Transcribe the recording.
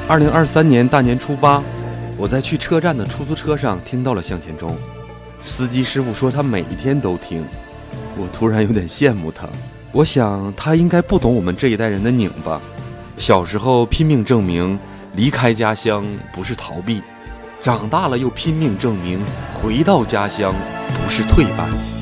2023年大年初8，我在去车站的出租车上听到了向前冲，司机师傅说他每一天都听，我突然有点羡慕他。我想他应该不懂我们这一代人的拧吧。小时候拼命证明离开家乡不是逃避，长大了又拼命证明回到家乡不是退败。